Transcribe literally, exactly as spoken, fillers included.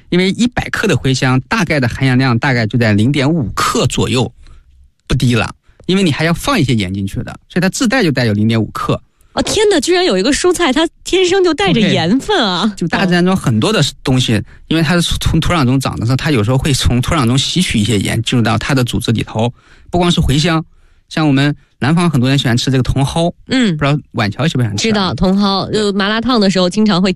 因为一百克的茴香大概的含氧量大概就在 零点五克左右，不低了，因为你还要放一些盐进去的，所以它自带就带有 零点五克。 哦天哪，居然有一个蔬菜它天生就带着盐分啊。 Okay, 就大自然中很多的东西、哦、因为它是从土壤中长的时候，它有时候会从土壤中吸取一些盐进入到它的组织里头。不光是茴香，像我们南方很多人喜欢吃这个茼蒿， 嗯， 不知道婉乔喜不喜欢吃？ 知道茼蒿，就麻辣烫的时候经常会